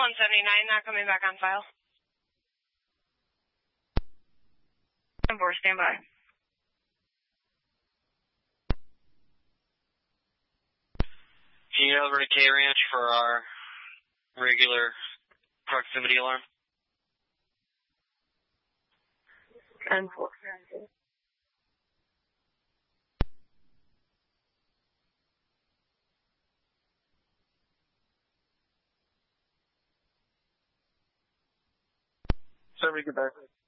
179, not coming back on file. 10-4, stand by. Can you get over to K Ranch for our regular proximity alarm? 10-4. Somebody get back.